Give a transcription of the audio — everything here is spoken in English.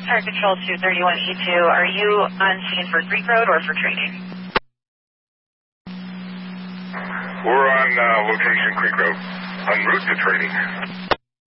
Fire Control 231E2, are you on scene for Creek Road or for training? We're on location Creek Road, en route to training.